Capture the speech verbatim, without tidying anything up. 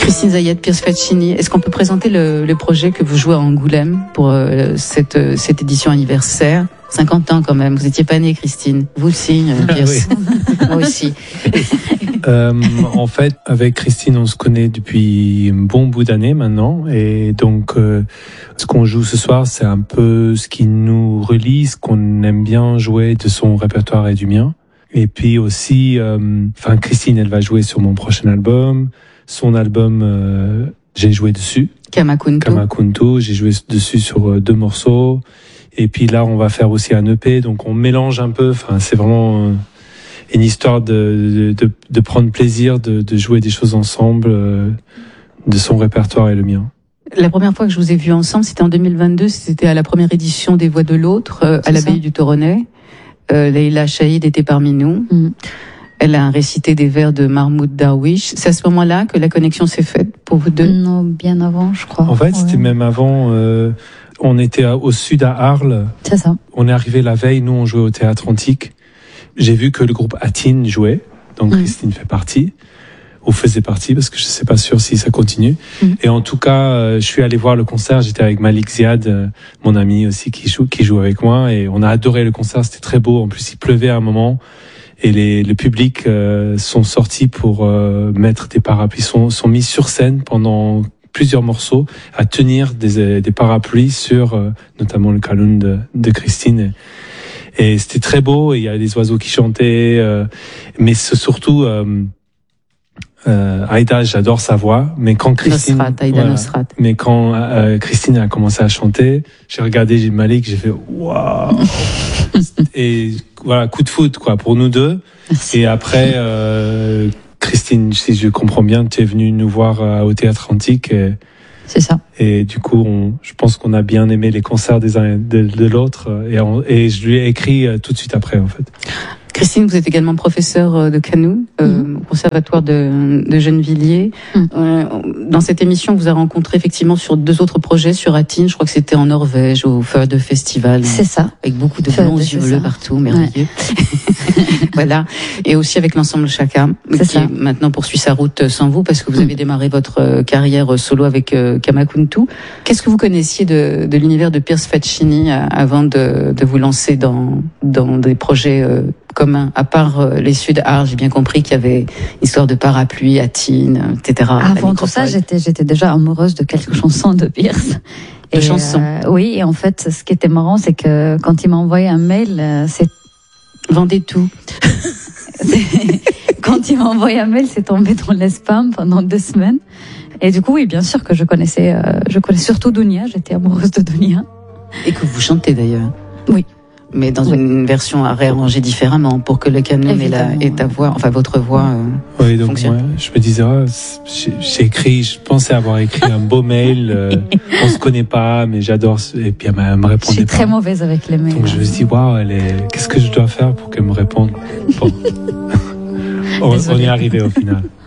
Christine Zayed, Pierce Faccini, est-ce qu'on peut présenter le, le projet que vous jouez à Angoulême pour euh, cette, cette édition anniversaire? cinquante ans quand même, vous étiez pas née, Christine. Vous aussi, euh, Pierce. Ah oui. Moi aussi. euh, en fait, avec Christine, on se connaît depuis un bon bout d'années maintenant. Et donc, euh, ce qu'on joue ce soir, c'est un peu ce qui nous relie, ce qu'on aime bien jouer de son répertoire et du mien. Et puis aussi, enfin, euh, Christine, elle va jouer sur mon prochain album. Son album, euh, j'ai joué dessus. Kamakuntu. Kamakuntu, j'ai joué dessus sur euh, deux morceaux. Et puis là, on va faire aussi un E P, donc on mélange un peu. Enfin, c'est vraiment euh, une histoire de, de, de prendre plaisir, de, de jouer des choses ensemble, euh, de son répertoire et le mien. La première fois que je vous ai vu ensemble, c'était en deux mille vingt-deux, c'était à la première édition des Voix de l'Autre, euh, à l'abbaye du Toronnet. Euh, Leïla Chahid était parmi nous. Mm. Elle a récité des vers de Mahmoud Darwish. C'est à ce moment-là que la connexion s'est faite pour vous deux? Non, bien avant, je crois. En fait, ouais. C'était même avant. Euh, on était au sud à Arles. C'est ça. On est arrivé la veille. Nous, on jouait au Théâtre Antique. J'ai vu que le groupe Atine jouait. Donc, mm. Christine fait partie. Ou faisait partie, parce que je ne sais pas sûr si ça continue. Mm. Et en tout cas, euh, je suis allé voir le concert. J'étais avec Malik Ziad, euh, mon ami aussi, qui joue, qui joue avec moi. Et on a adoré le concert. C'était très beau. En plus, il pleuvait à un moment. Et les, le public euh, sont sortis pour euh, mettre des parapluies, sont, sont mis sur scène pendant plusieurs morceaux à tenir des, des parapluies sur euh, notamment le Kaloun de, de Christine. Et, et c'était très beau, et il y a des oiseaux qui chantaient, euh, mais c'est surtout euh, euh, Aïda, j'adore sa voix, mais quand Christine, Nosrat, Aïda voilà, Nosrat. mais quand euh, Christine a commencé à chanter, j'ai regardé Malik, j'ai fait waouh. Et voilà, coup de foot quoi pour nous deux. Merci. Et après euh, Christine, si je comprends bien, tu es venue nous voir euh, au Théâtre Antique. Et, c'est ça. Et du coup, on, je pense qu'on a bien aimé les concerts des uns de, de l'autre. Et, on, et je lui ai écrit euh, tout de suite après en fait. Christine, vous êtes également professeure de Canoun, euh, mmh. au conservatoire de, de Gennevilliers. Mmh. Euh, dans cette émission, on vous a rencontré effectivement sur deux autres projets, sur Atine, je crois que c'était en Norvège, au Feude Festival. C'est ça. Avec beaucoup de blonds yeux bleus partout, merveilleux. Ouais. Voilà. Et aussi avec l'ensemble Chaka, qui ça. Maintenant poursuit sa route sans vous, parce que vous mmh. avez démarré votre carrière solo avec euh, Kamakuntu. Qu'est-ce que vous connaissiez de, de l'univers de Pierce Faccini avant de, de vous lancer dans, dans des projets euh, commun, à part euh, les Sud Arles, j'ai bien compris qu'il y avait histoire de parapluie, Atine, et cetera. Avant tout ça, j'étais, j'étais déjà amoureuse de quelques chansons de Pierce. De et chansons. Euh, oui, et en fait, ce qui était marrant, c'est que quand il m'a envoyé un mail, euh, c'est vendez tout. Quand il m'a envoyé un mail, c'est tombé dans les spams pendant deux semaines. Et du coup, oui, bien sûr que je connaissais, euh, je connais surtout Dounia. J'étais amoureuse de Dounia. Et que vous chantez d'ailleurs. Oui. Mais dans oui. une version à réarranger différemment pour que le Canon et, la, et ta voix, enfin votre voix euh, oui, donc fonctionne. Ouais, je me disais, oh, j'ai, j'ai écrit, je pensais avoir écrit un beau mail, euh, on se connaît pas, mais j'adore, et puis elle me répondait pas. Je suis très mauvaise avec les mails. Donc je me suis dit, waouh, elle est, qu'est-ce que je dois faire pour qu'elle me réponde? Bon. on, on y est arrivé au final.